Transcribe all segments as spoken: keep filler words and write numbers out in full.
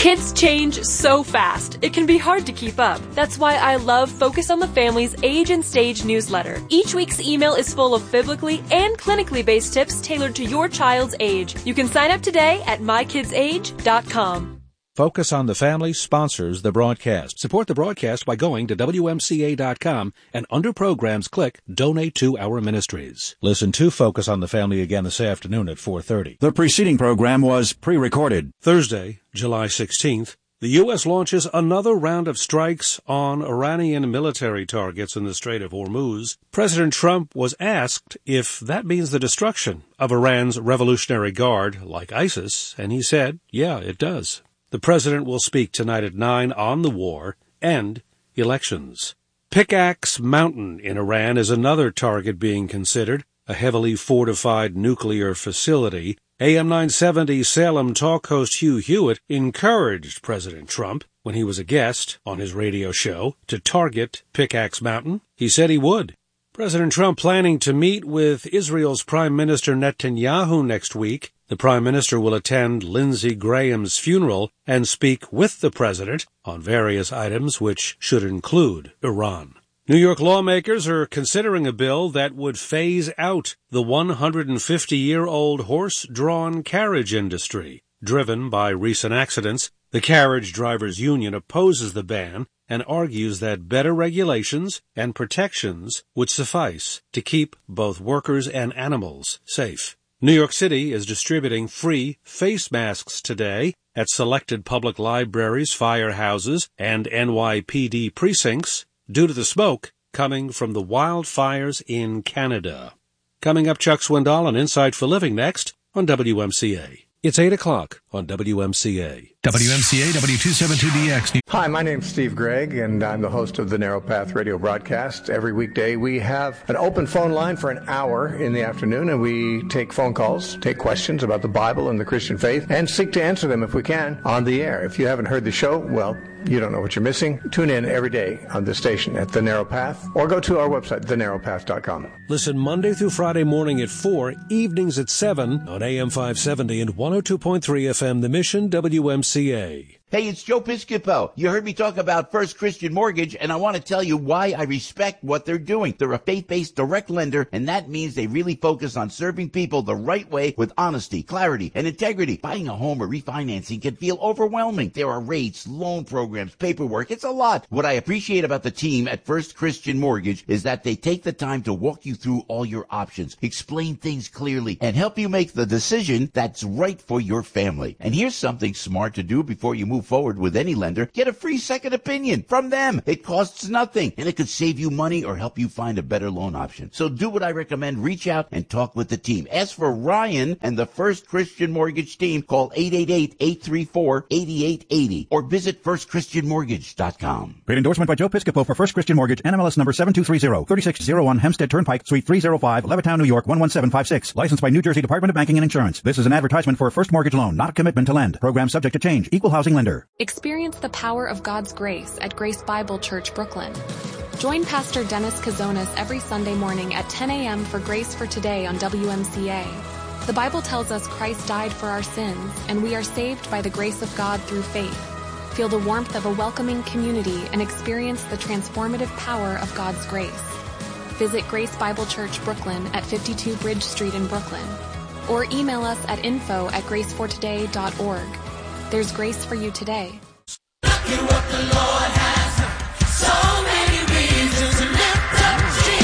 Kids change so fast, it can be hard to keep up. That's why I love Focus on the Family's Age and Stage newsletter. Each week's email is full of biblically and clinically based tips tailored to your child's age. You can sign up today at my kids age dot com. Focus on the Family sponsors the broadcast. Support the broadcast by going to W M C A dot com and under programs click Donate to Our Ministries. Listen to Focus on the Family again this afternoon at four thirty. The preceding program was pre-recorded. Thursday, July sixteenth, the U S launches another round of strikes on Iranian military targets in the Strait of Hormuz. President Trump was asked if that means the destruction of Iran's Revolutionary Guard, like ISIS, and he said, yeah, it does. The president will speak tonight at nine on the war and elections. Pickaxe Mountain in Iran is another target being considered, a heavily fortified nuclear facility. A M nine seventy Salem talk host Hugh Hewitt encouraged President Trump, when he was a guest on his radio show, to target Pickaxe Mountain. He said he would. President Trump planning to meet with Israel's Prime Minister Netanyahu next week. The Prime Minister will attend Lindsey Graham's funeral and speak with the President on various items which should include Iran. New York lawmakers are considering a bill that would phase out the one hundred fifty-year-old horse-drawn carriage industry. Driven by recent accidents, the Carriage Drivers Union opposes the ban and argues that better regulations and protections would suffice to keep both workers and animals safe. New York City is distributing free face masks today at selected public libraries, firehouses, and N Y P D precincts due to the smoke coming from the wildfires in Canada. Coming up, Chuck Swindoll on Insight for Living next on W M C A. It's eight o'clock on W M C A. W M C A, W two seventy-two D X. Hi, my name's Steve Gregg, and I'm the host of the Narrow Path radio broadcast. Every weekday, we have an open phone line for an hour in the afternoon, and we take phone calls, take questions about the Bible and the Christian faith, and seek to answer them, if we can, on the air. If you haven't heard the show, well, you don't know what you're missing. Tune in every day on this station at The Narrow Path, or go to our website, the narrow path dot com. Listen Monday through Friday morning at four, evenings at seven on A M five seventy and one oh two point three F M, The Mission, W M C A. Hey, it's Joe Piscopo. You heard me talk about First Christian Mortgage, and I want to tell you why I respect what they're doing. They're a faith-based direct lender, and that means they really focus on serving people the right way with honesty, clarity, and integrity. Buying a home or refinancing can feel overwhelming. There are rates, loan programs, paperwork. It's a lot. What I appreciate about the team at First Christian Mortgage is that they take the time to walk you through all your options, explain things clearly, and help you make the decision that's right for your family. And here's something smart to do before you move forward with any lender. Get a free second opinion from them. It costs nothing, and it could save you money or help you find a better loan option. So do what I recommend. Reach out and talk with the team. Ask for Ryan and the First Christian Mortgage team. Call eight eight eight, eight three four, eight eight eight zero or visit first christian mortgage dot com. Paid endorsement by Joe Piscopo for First Christian Mortgage, N M L S number seven two three zero, thirty-six oh one Hempstead Turnpike, Suite three oh five, Levittown, New York one one seven five six. Licensed by New Jersey Department of Banking and Insurance. This is an advertisement for a first mortgage loan, not a commitment to lend. Program subject to change. Equal housing lender. Experience the power of God's grace at Grace Bible Church, Brooklyn. Join Pastor Dennis Kazonis every Sunday morning at ten a.m. for Grace for Today on W M C A. The Bible tells us Christ died for our sins, and we are saved by the grace of God through faith. Feel the warmth of a welcoming community and experience the transformative power of God's grace. Visit Grace Bible Church, Brooklyn at fifty-two Bridge Street in Brooklyn, or email us at info at grace for today dot org. There's grace for you today. Look at what the Lord has done. So many reasons to lift up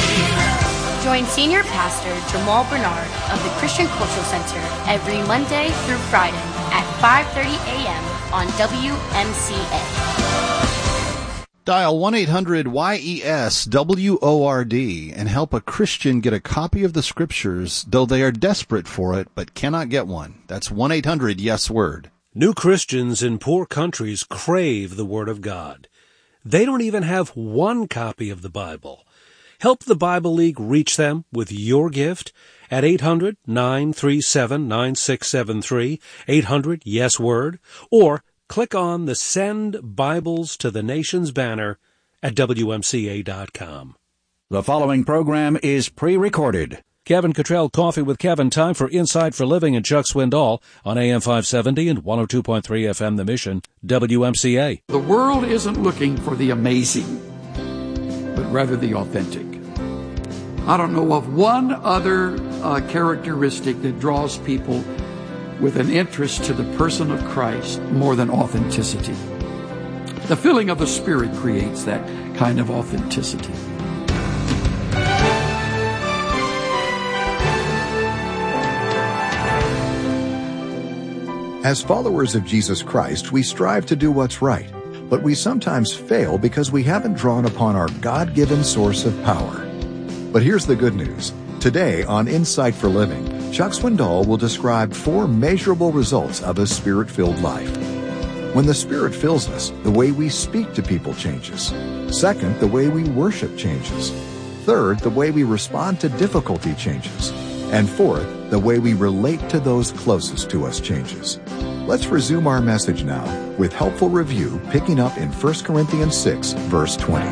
Jesus. Join Senior Pastor Jamal Bernard of the Christian Cultural Center every Monday through Friday at five thirty a.m. on W M C A. Dial one eight hundred Y E S W O R D and help a Christian get a copy of the Scriptures, though they are desperate for it but cannot get one. That's one eight hundred yes word. New Christians in poor countries crave the Word of God. They don't even have one copy of the Bible. Help the Bible League reach them with your gift at eight hundred, nine three seven, nine six seven three, eight hundred yes word, or click on the Send Bibles to the Nations banner at W M C A dot com. The following program is pre-recorded. Kevin Cottrell, Coffee with Kevin. Time for Insight for Living and Chuck Swindoll on A M five seventy and one oh two point three F M The Mission, W M C A. The world isn't looking for the amazing, but rather the authentic. I don't know of one other uh, characteristic that draws people with an interest to the person of Christ more than authenticity. The filling of the Spirit creates that kind of authenticity. As followers of Jesus Christ, we strive to do what's right, but we sometimes fail because we haven't drawn upon our God-given source of power. But here's the good news. Today on Insight for Living, Chuck Swindoll will describe four measurable results of a Spirit-filled life. When the Spirit fills us, the way we speak to people changes. Second, the way we worship changes. Third, the way we respond to difficulty changes. And fourth, the way we relate to those closest to us changes. Let's resume our message now with helpful review picking up in First Corinthians six, verse twenty.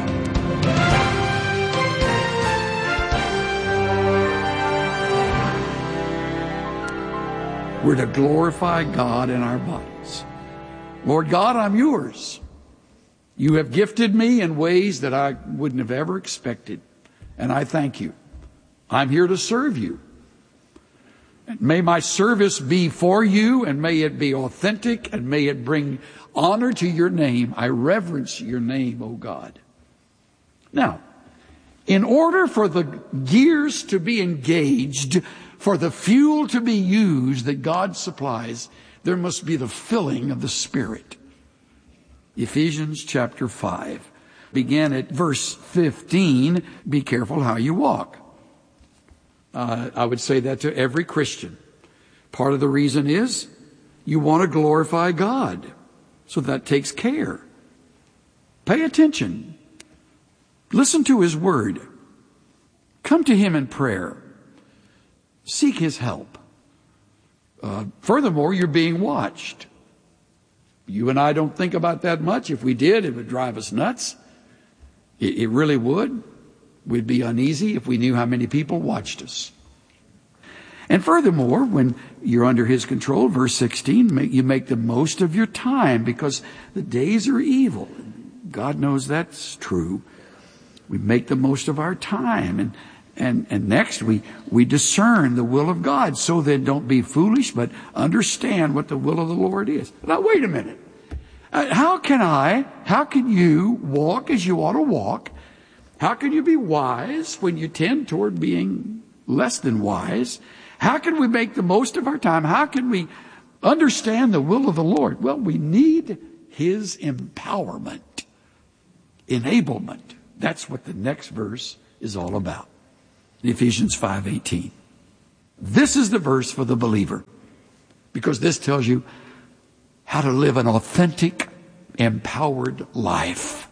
We're to glorify God in our bodies. Lord God, I'm yours. You have gifted me in ways that I wouldn't have ever expected, and I thank you. I'm here to serve you. May my service be for you, and may it be authentic, and may it bring honor to your name. I reverence your name, O God. Now, in order for the gears to be engaged, for the fuel to be used that God supplies, there must be the filling of the Spirit. Ephesians chapter five, begin at verse fifteen, be careful how you walk. Uh, I would say that to every Christian. Part of the reason is you want to glorify God. So that takes care. Pay attention. Listen to His Word. Come to Him in prayer. Seek His help. Uh, furthermore, you're being watched. You and I don't think about that much. If we did, it would drive us nuts. It, it really would. We'd be uneasy if we knew how many people watched us. And furthermore, when you're under His control, verse sixteen, make, you make the most of your time because the days are evil. God knows that's true. We make the most of our time. And and, and next, we, we discern the will of God. So then don't be foolish, but understand what the will of the Lord is. Now, wait a minute. Uh, how can I, how can you walk as you ought to walk? How can you be wise when you tend toward being less than wise? How can we make the most of our time? How can we understand the will of the Lord? Well, we need His empowerment, enablement. That's what the next verse is all about. Ephesians five eighteen. This is the verse for the believer, because this tells you how to live an authentic, empowered life.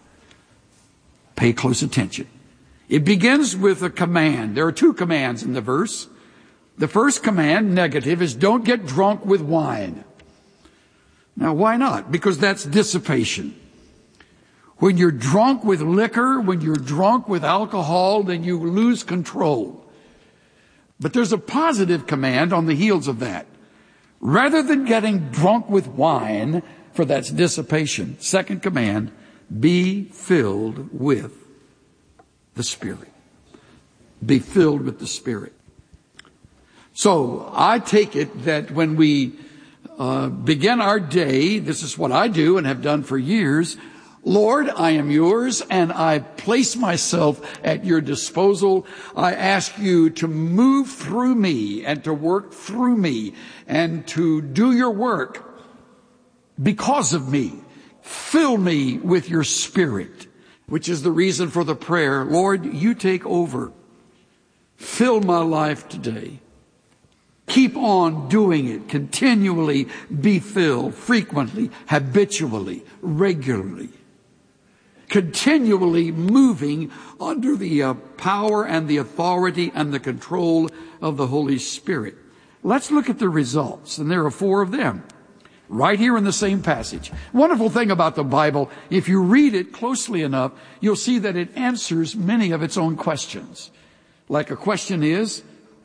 Pay close attention. It begins with a command. There are two commands in the verse. The first command, negative, is don't get drunk with wine. Now, why not? Because that's dissipation. When you're drunk with liquor, when you're drunk with alcohol, then you lose control. But there's a positive command on the heels of that. Rather than getting drunk with wine, for that's dissipation, second command, be filled with the Spirit. Be filled with the Spirit. So I take it that when we uh, begin our day, this is what I do and have done for years. Lord, I am yours, and I place myself at your disposal. I ask you to move through me and to work through me and to do your work because of me. Fill me with your Spirit, which is the reason for the prayer. Lord, you take over. Fill my life today. Keep on doing it. Continually be filled, frequently, habitually, regularly. Continually moving under the uh, power and the authority and the control of the Holy Spirit. Let's look at the results, and there are four of them. Right here in the same passage. Wonderful thing about the Bible, if you read it closely enough, you'll see that it answers many of its own questions. Like a question is,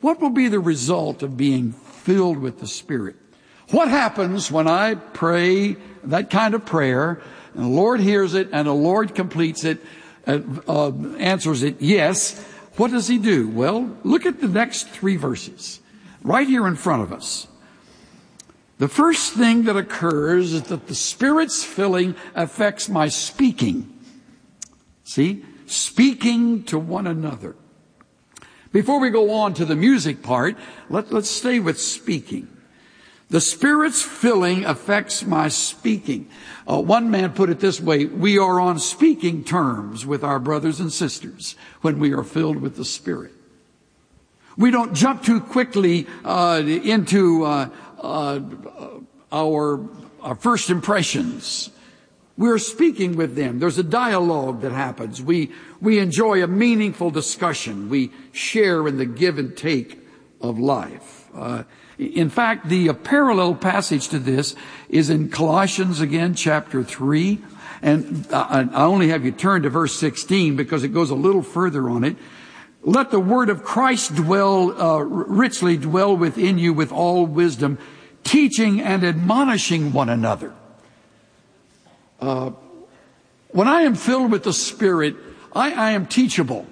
What will be the result of being filled with the Spirit? What happens when I pray that kind of prayer, and the Lord hears it, and the Lord completes it, uh, uh, answers it, yes. What does He do? Well, look at the next three verses, right here in front of us. The first thing that occurs is that the Spirit's filling affects my speaking. See? Speaking to one another. Before we go on to the music part, let, let's stay with speaking. The Spirit's filling affects my speaking. Uh, one man put it this way: we are on speaking terms with our brothers and sisters when we are filled with the Spirit. We don't jump too quickly uh, into uh, uh, our, our first impressions. We're speaking with them. There's a dialogue that happens. We we enjoy a meaningful discussion. We share in the give and take of life. Uh, in fact, the uh, parallel passage to this is in Colossians again, chapter three. And I, I only have you turn to verse sixteen because it goes a little further on it. Let the word of Christ dwell, uh, richly dwell within you with all wisdom, teaching and admonishing one another. Uh, when I am filled with the Spirit, I, I am teachable.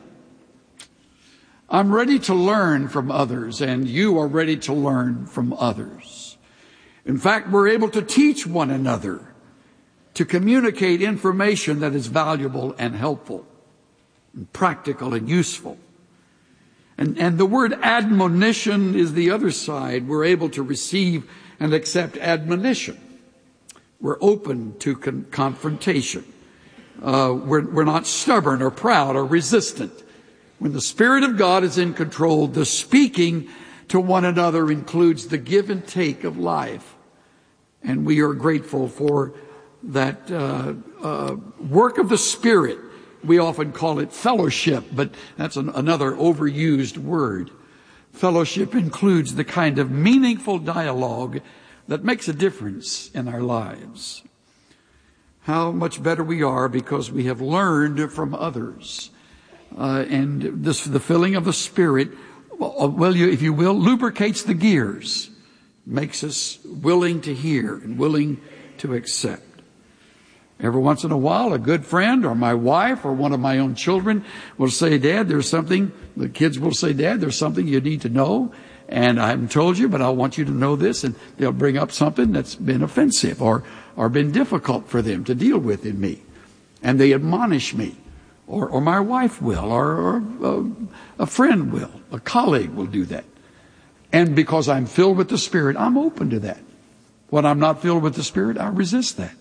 I'm ready to learn from others, and you are ready to learn from others. In fact, we're able to teach one another, to communicate information that is valuable and helpful, and practical and useful. And, and the word admonition is the other side. We're able to receive and accept admonition. We're open to con- confrontation. Uh, we're, we're not stubborn or proud or resistant. When the Spirit of God is in control, the speaking to one another includes the give and take of life. And we are grateful for that uh, uh, work of the Spirit. We often call it fellowship, but that's an, another overused word. Fellowship includes the kind of meaningful dialogue that makes a difference in our lives. How much better we are because we have learned from others. Uh, and this, the filling of the Spirit, well, you, if you will, lubricates the gears, makes us willing to hear and willing to accept. Every once in a while, a good friend or my wife or one of my own children will say, Dad, there's something, the kids will say, Dad, there's something you need to know. And I haven't told you, but I want you to know this. And they'll bring up something that's been offensive or, or been difficult for them to deal with in me. And they admonish me. Or, or my wife will, or, or uh, a friend will, a colleague will do that. And because I'm filled with the Spirit, I'm open to that. When I'm not filled with the Spirit, I resist that.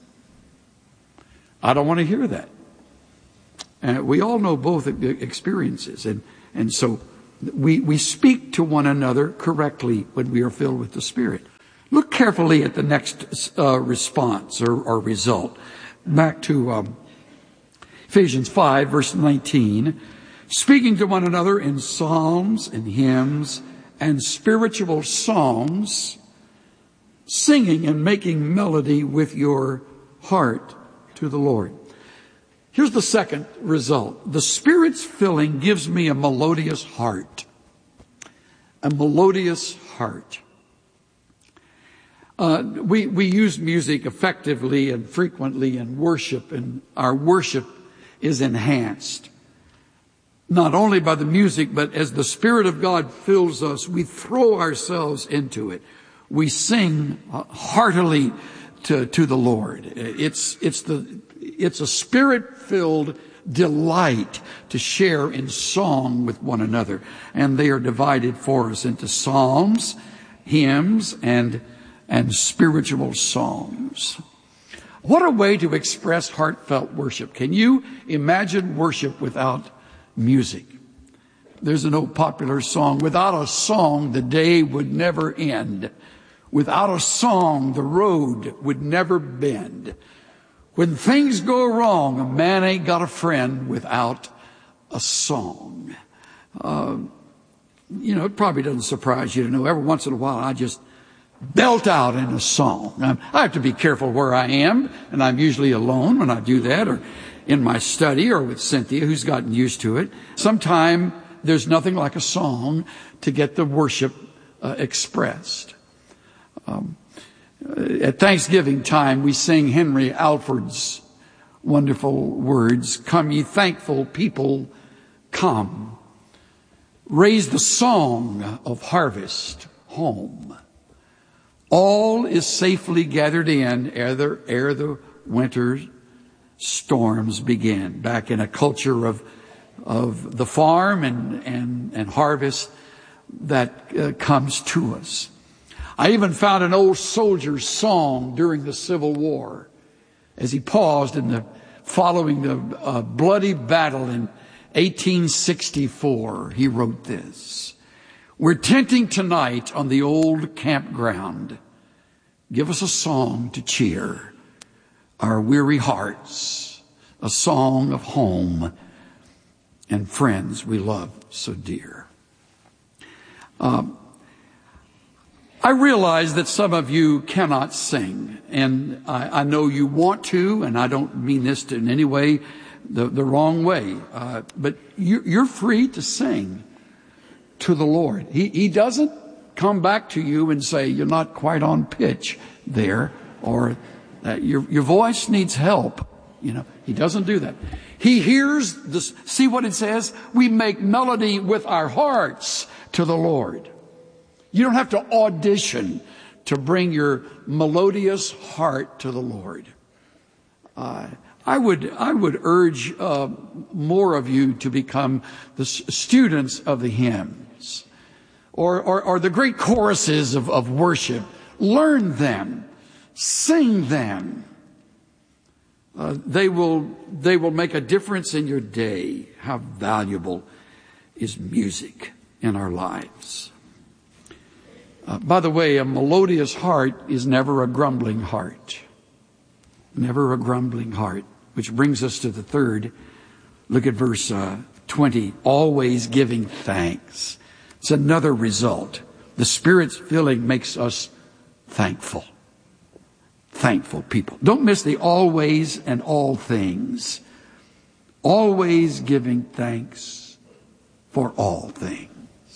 I don't want to hear that. And we all know both experiences. And, and so we, we speak to one another correctly when we are filled with the Spirit. Look carefully at the next uh, response or, or result. Back to um, Ephesians five, verse nineteen. Speaking to one another in psalms and hymns and spiritual songs, singing and making melody with your heart to the Lord. Here's the second result. The Spirit's filling gives me a melodious heart. A melodious heart. Uh, we, we use music effectively and frequently in worship, and our worship is enhanced. Not only by the music, but as the Spirit of God fills us, we throw ourselves into it. We sing heartily to, to the Lord. It's, it's the, it's a Spirit-filled delight to share in song with one another. And they are divided for us into psalms, hymns, and, and spiritual songs. What a way to express heartfelt worship. Can you imagine worship without music? There's an old popular song, without a song, the day would never end. Without a song, the road would never bend. When things go wrong, a man ain't got a friend without a song. Uh, you know, it probably doesn't surprise you to know every once in a while I just belt out in a song. Now, I have to be careful where I am, and I'm usually alone when I do that, or in my study, or with Cynthia, who's gotten used to it. Sometime there's nothing like a song to get the worship uh, expressed. Um, at Thanksgiving time, we sing Henry Alford's wonderful words, "Come ye thankful people, come. Raise the song of harvest home. All is safely gathered in ere the, ere the winter storms begin." Back in a culture of of the farm and and, and harvest that uh, comes to us. I even found an old soldier's song during the Civil War as he paused in the following the uh, bloody battle in eighteen sixty-four. He wrote this: "We're tenting tonight on the old campground. Give us a song to cheer our weary hearts, a song of home and friends we love so dear." Um, I realize that some of you cannot sing, and I, I know you want to, and I don't mean this to in any way the, the wrong way, uh, but you, you're free to sing to the Lord. He, he doesn't come back to you and say, "You're not quite on pitch there," or that your, your voice needs help. You know, he doesn't do that. He hears this. See what it says? We make melody with our hearts to the Lord. You don't have to audition to bring your melodious heart to the Lord. Uh, I would, I would urge uh, more of you to become the students of the hymns, or, or, or the great choruses of, of worship. Learn them, sing them. Uh, they will, they will make a difference in your day. How valuable is music in our lives? Uh, by the way, a melodious heart is never a grumbling heart. Never a grumbling heart. Which brings us to the third. Look at verse uh, twenty. Always giving thanks. It's another result. The Spirit's filling makes us thankful. Thankful people. Don't miss the always and all things. Always giving thanks for all things.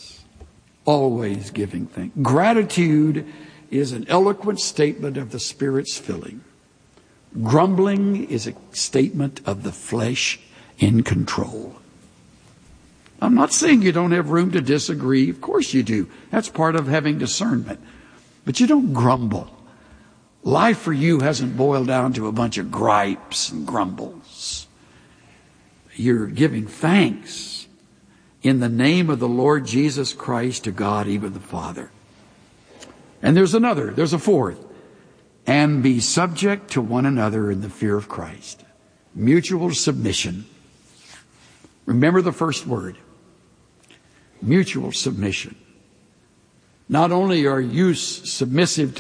Always giving thanks. Gratitude is an eloquent statement of the Spirit's filling. Grumbling is a statement of the flesh in control. I'm not saying you don't have room to disagree. Of course you do. That's part of having discernment. But you don't grumble. Life for you hasn't boiled down to a bunch of gripes and grumbles. You're giving thanks in the name of the Lord Jesus Christ to God, even the Father. And there's another, there's a fourth. And be subject to one another in the fear of Christ. Mutual submission. Remember the first word. Mutual submission. Not only are you submissive to